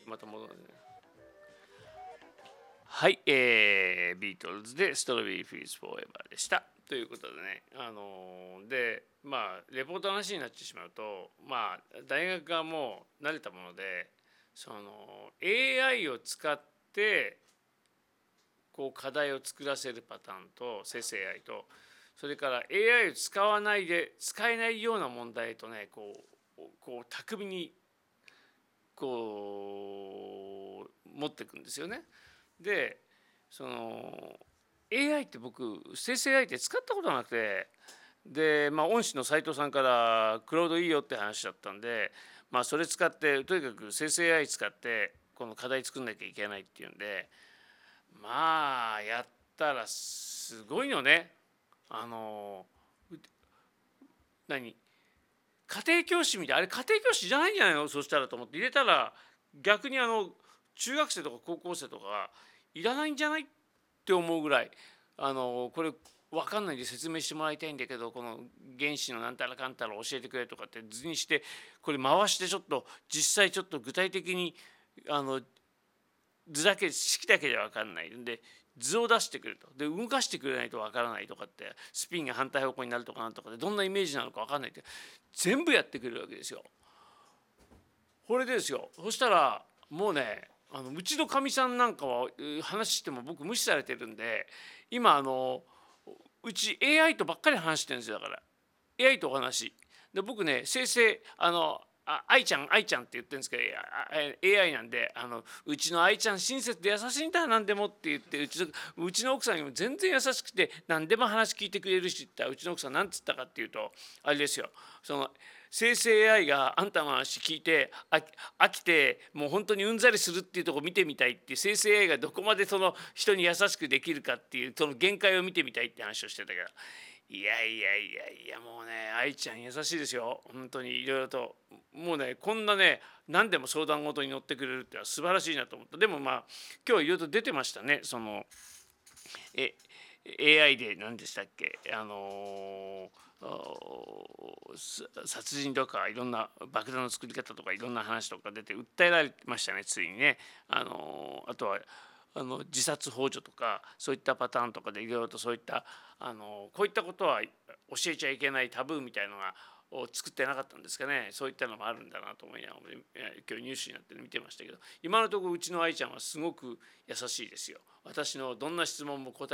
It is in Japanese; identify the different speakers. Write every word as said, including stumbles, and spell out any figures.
Speaker 1: また戻るね。はい、えー、ビートルズでストロベリーフィーズフォーエバーでした。ということでね、あのーで、まあ、レポートの話になってしまうと、まあ、大学がもう慣れたもので、その エーアイ を使ってこう課題を作らせるパターンと生成 エーアイ と、それから エーアイ を使わないで使えないような問題とね、こうこう巧みにこう持っていくんですよね。でその エーアイ って僕生成 エーアイ って使ったことなくて、でまあ恩師の斉藤さんからクロードいいよって話だったんで、まあそれ使ってとにかく生成 エーアイ 使ってこの課題作んなきゃいけないっていうんで、まあやったらすごいのね。あの何家庭教師みたい、あれ家庭教師じゃないんじゃないの、そしたらと思って入れたら、逆にあの中学生とか高校生とかいらないんじゃないって思うぐらい、あのこれ分かんないんで説明してもらいたいんだけど、この原子のなんたらかんたら教えてくれとかって図にしてこれ回してちょっと実際ちょっと具体的にあの図だけ式だけで分かんないんで図を出してくると、で動かしてくれないと分からないとかって、スピンが反対方向になるとかなんとかでどんなイメージなのか分かんないって全部やってくれるわけですよ。これですよ。そしたらもうね、あのうちのかみさんなんかは話しても僕無視されてるんで、今あのうち エーアイ とばっかり話してるんですよ。だから エーアイ とお話で、僕ね生成あのあ愛ちゃん愛ちゃんって言ってるんですけど、エーアイ なんで、あのうちの愛ちゃん親切で優しいんだ何でもって言って、うちのうちの奥さんにも全然優しくて何でも話聞いてくれるしって言ったら、うちの奥さん何つったかっていうと、あれですよ、その生成 エーアイ があんたの話聞いて飽きてもう本当にうんざりするっていうところ見てみたいっていう、生成 エーアイ がどこまでその人に優しくできるかっていうその限界を見てみたいって話をしてたから、いやいやいやいや、もうね愛ちゃん優しいですよ本当に。いろいろともうねこんなね何でも相談事に乗ってくれるってのは素晴らしいなと思った。でもまあ今日いろいろと出てましたね、そのえ エーアイ で何でしたっけ、あの殺人とかいろんな爆弾の作り方とかいろんな話とか出て訴えられましたね、ついにね。あのあとはあの自殺幇助とかそういったパターンとかでいろいろとそういったあのこういったことは教えちゃいけないタブーみたいのがを作ってなかったんですかね。そういったのもあるんだなと思いながら今日ニュースになって見てましたけど、今のところうちの愛ちゃんはすごく優しいですよ。私のどんな質問も答え